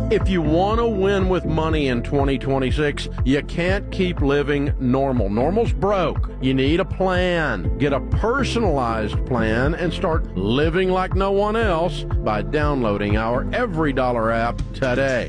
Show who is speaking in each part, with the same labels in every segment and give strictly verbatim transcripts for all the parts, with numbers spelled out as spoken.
Speaker 1: If you want to win with money in twenty twenty-six, you can't keep living normal. Normal's broke. You need a plan. Get a personalized plan and start living like no one else by downloading our Every Dollar app today.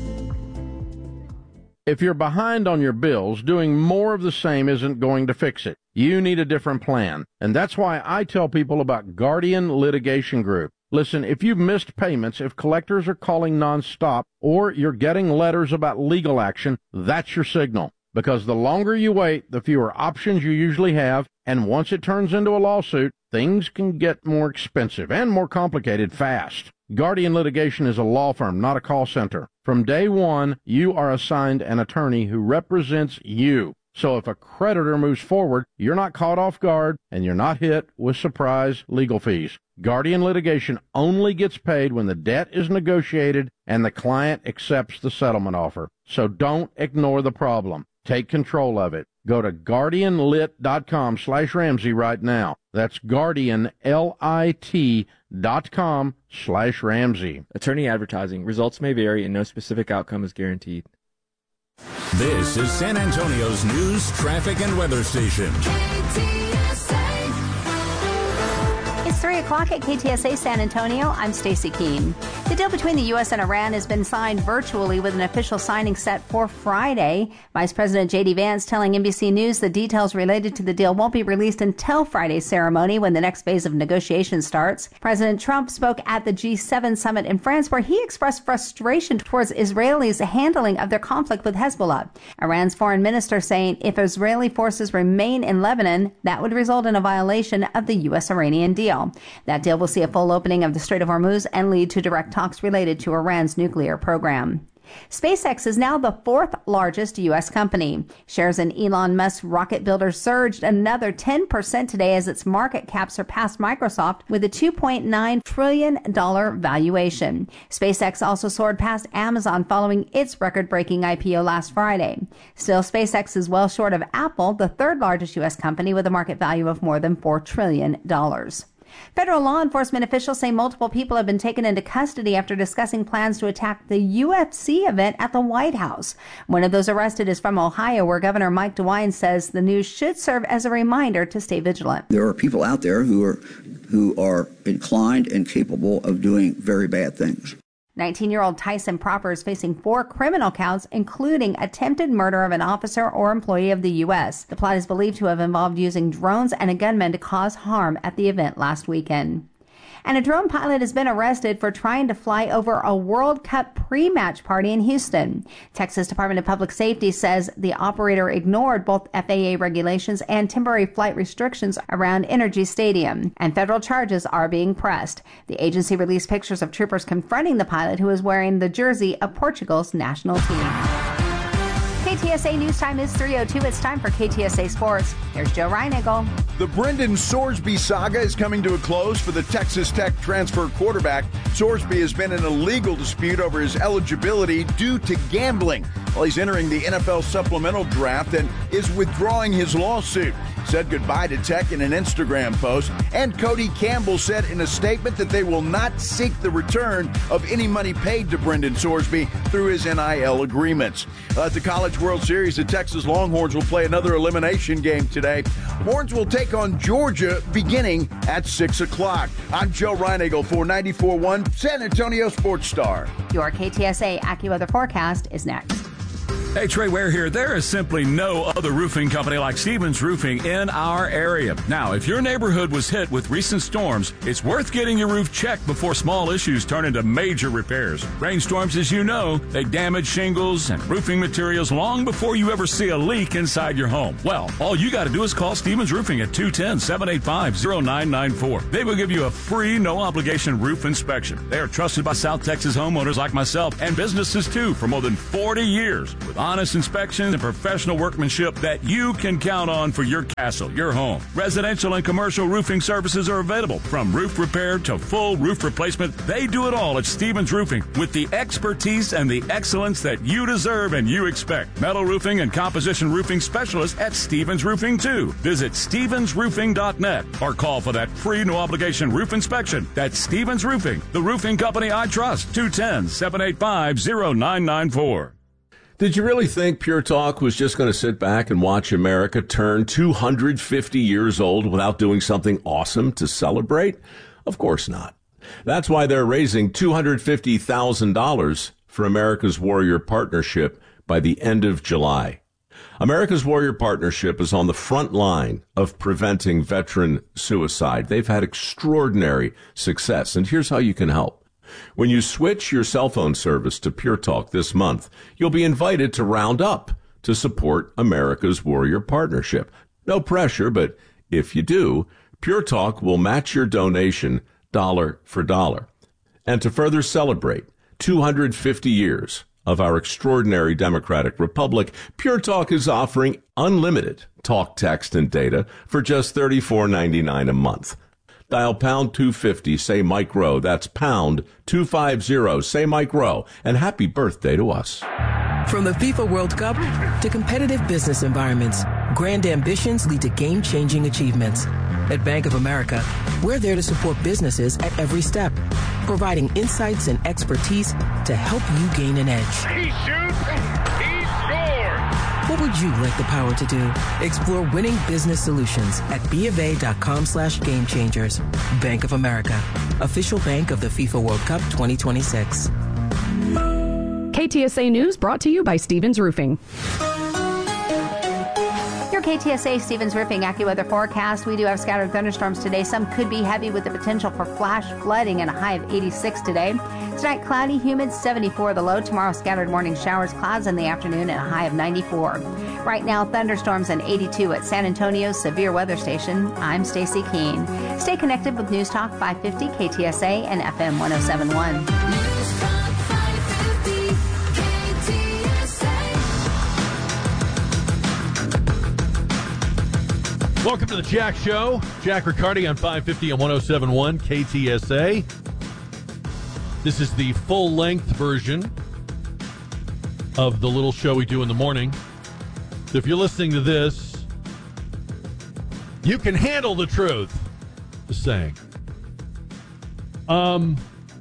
Speaker 1: If you're behind on your bills, doing more of the same isn't going to fix it. You need a different plan. And that's why I tell people about Guardian Litigation Group. Listen, if you've missed payments, if collectors are calling nonstop, or you're getting letters about legal action, that's your signal. Because the longer you wait, the fewer options you usually have, and once it turns into a lawsuit, things can get more expensive and more complicated fast. Guardian Litigation is a law firm, not a call center. From day one, you are assigned an attorney who represents you. So if a creditor moves forward, you're not caught off guard and you're not hit with surprise legal fees. Guardian Litigation only gets paid when the debt is negotiated and the client accepts the settlement offer. So don't ignore the problem. Take control of it. Go to guardianlit.com slash Ramsey right now. That's guardian, L I T dot com slash Ramsey.
Speaker 2: Attorney advertising. Results may vary and no specific outcome is guaranteed.
Speaker 3: This is San Antonio's news, traffic, and weather station.
Speaker 4: It's three o'clock at K T S A San Antonio. I'm Stacy Keene. The deal between the U S and Iran has been signed virtually with an official signing set for Friday. Vice President J D Vance telling N B C News the details related to the deal won't be released until Friday's ceremony when the next phase of negotiations starts. President Trump spoke at the G seven summit in France where he expressed frustration towards Israelis' handling of their conflict with Hezbollah. Iran's foreign minister saying if Israeli forces remain in Lebanon, that would result in a violation of the U S-Iranian deal. That deal will see a full opening of the Strait of Hormuz and lead to direct talks related to Iran's nuclear program. SpaceX is now the fourth largest U S company. Shares in Elon Musk's rocket builder surged another ten percent today as its market cap surpassed Microsoft with a two point nine trillion dollars valuation. SpaceX also soared past Amazon following its record-breaking I P O last Friday. Still, SpaceX is well short of Apple, the third largest U S company with a market value of more than four trillion dollars. Federal law enforcement officials say multiple people have been taken into custody after discussing plans to attack the U F C event at the White House. One of those arrested is from Ohio, where Governor Mike DeWine says the news should serve as a reminder to stay vigilant.
Speaker 5: There are people out there who are who are inclined and capable of doing very bad things.
Speaker 4: nineteen-year-old Tyson Proper is facing four criminal counts, including attempted murder of an officer or employee of the U S. The plot is believed to have involved using drones and a gunman to cause harm at the event last weekend. And a drone pilot has been arrested for trying to fly over a World Cup pre-match party in Houston. Texas Department of Public Safety says the operator ignored both F A A regulations and temporary flight restrictions around Energy Stadium, and federal charges are being pressed. The agency released pictures of troopers confronting the pilot, who was wearing the jersey of Portugal's national team. K T S A News Time is three oh two. It's time for K T S A Sports. Here's Joe Reinigle.
Speaker 6: The Brendan Sorsby saga is coming to a close for the Texas Tech transfer quarterback. Sorsby has been in a legal dispute over his eligibility due to gambling. Well, he's entering the N F L supplemental draft and is withdrawing his lawsuit. Said goodbye to Tech in an Instagram post. And Cody Campbell said in a statement that they will not seek the return of any money paid to Brendan Sorsby through his N I L agreements. Uh, at the College World Series, the Texas Longhorns will play another elimination game today. Horns will take on Georgia beginning at six o'clock. I'm Joe Reinigle for ninety-four point one San Antonio Sports Star.
Speaker 4: Your K T S A AccuWeather forecast is next.
Speaker 3: Hey, Trey Ware here. There is simply no other roofing company like Stevens Roofing in our area. Now, if your neighborhood was hit with recent storms, it's worth getting your roof checked before small issues turn into major repairs. Rainstorms, as you know, they damage shingles and roofing materials long before you ever see a leak inside your home. Well, all you got to do is call Stevens Roofing at two one zero, seven eight five, zero nine nine four. They will give you a free, no-obligation roof inspection. They are trusted by South Texas homeowners like myself and businesses, too, for more than forty years with honest inspections, and professional workmanship that you can count on for your castle, your home. Residential and commercial roofing services are available. From roof repair to full roof replacement, they do it all at Stevens Roofing with the expertise and the excellence that you deserve and you expect. Metal roofing and composition roofing specialists at Stevens Roofing too. Visit stevens roofing dot net or call for that free no obligation roof inspection. That's Stevens Roofing, the roofing company I trust. two one zero, seven eight five, zero nine nine four.
Speaker 7: Did you really think Pure Talk was just going to sit back and watch America turn two hundred fifty years old without doing something awesome to celebrate? Of course not. That's why they're raising two hundred fifty thousand dollars for America's Warrior Partnership by the end of July. America's Warrior Partnership is on the front line of preventing veteran suicide. They've had extraordinary success, and here's how you can help. When you switch your cell phone service to Pure Talk this month, you'll be invited to round up to support America's Warrior Partnership. No pressure, but if you do, Pure Talk will match your donation dollar for dollar. And to further celebrate two hundred fifty years of our extraordinary democratic republic, Pure Talk is offering unlimited talk, text, and data for just thirty-four ninety-nine a month. Dial pound two fifty, say Mike Rowe. That's pound two fifty, say Mike Rowe. And happy birthday to us.
Speaker 8: From the FIFA World Cup to competitive business environments, grand ambitions lead to game-changing achievements. At Bank of America, we're there to support businesses at every step, providing insights and expertise to help you gain an edge.
Speaker 9: He shoots, he scores!
Speaker 8: What would you like the power to do? Explore winning business solutions at BofA.com slash game changers. Bank of America, official bank of the FIFA World Cup twenty twenty-six.
Speaker 10: K T S A News brought to you by Stevens Roofing.
Speaker 4: Your K T S A Stevens Roofing AccuWeather forecast. We do have scattered thunderstorms today. Some could be heavy with the potential for flash flooding and a high of eighty-six today. Tonight, cloudy, humid, seventy-four the low. Tomorrow, scattered morning showers, clouds in the afternoon, and a high of ninety-four. Right now, thunderstorms and eighty-two at San Antonio's Severe Weather Station. I'm Stacy Keene. Stay connected with News Talk five fifty K T S A and F M one oh seven point one.
Speaker 11: News Talk five fifty K T S A.
Speaker 12: Welcome to the Jack Show. Jack Riccardi on five fifty and one oh seven point one K T S A. This is the full-length version of the little show we do in the morning. So if you're listening to this, you can handle the truth. Just saying. Um,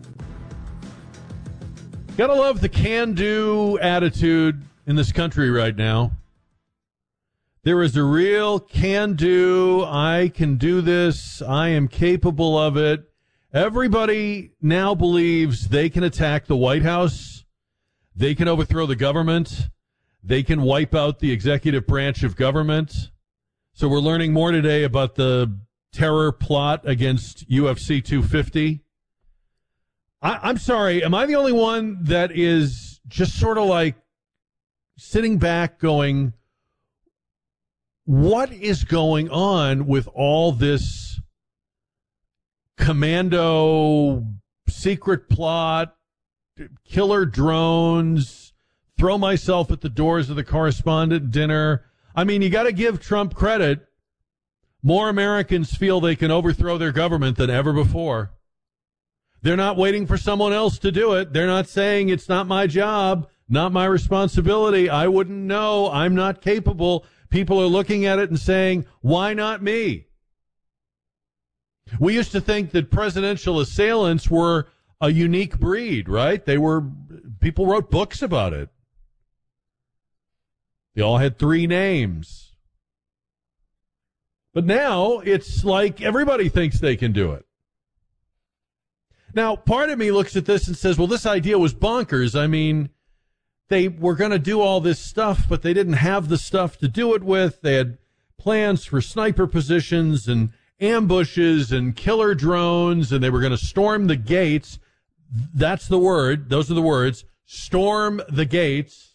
Speaker 12: gotta love the can-do attitude in this country right now. There is a real can-do, I can do this, I am capable of it. Everybody now believes they can attack the White House, they can overthrow the government, they can wipe out the executive branch of government. So we're learning more today about the terror plot against U F C two fifty. I, I'm sorry, am I the only one that is just sort of like sitting back going, what is going on with all this commando, secret plot, killer drones, throw myself at the doors of the correspondent dinner? I mean, you got to give Trump credit. More Americans feel they can overthrow their government than ever before. They're not waiting for someone else to do it. They're not saying it's not my job, not my responsibility. I wouldn't know. I'm not capable. People are looking at it and saying, why not me? We used to think that presidential assailants were a unique breed, right? They were, people wrote books about it. They all had three names. But now it's like everybody thinks they can do it. Now, part of me looks at this and says, well, this idea was bonkers. I mean, they were going to do all this stuff, but they didn't have the stuff to do it with. They had plans for sniper positions and ambushes and killer drones, and they were going to storm the gates. That's the word. Those are the words. Storm the gates.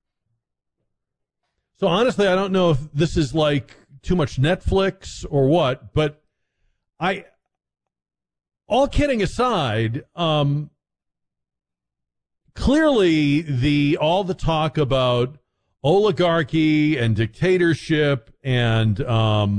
Speaker 12: So honestly, I don't know if this is like too much Netflix or what, but I, all kidding aside, um, clearly the, all the talk about oligarchy and dictatorship and um,